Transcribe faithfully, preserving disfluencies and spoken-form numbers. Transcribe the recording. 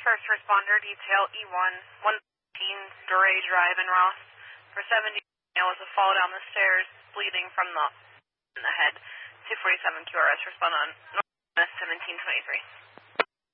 First Responder Detail E one, one fifteen Duray Drive in Ross. For seventy, there was a fall down the stairs, bleeding from the in the head. two forty-seven Q R S, respond on North seventeen twenty-three.